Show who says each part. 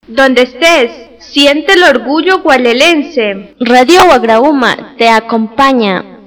Speaker 1: Donde estés, siente el orgullo gualelense.
Speaker 2: Radio Guagrauma te acompaña.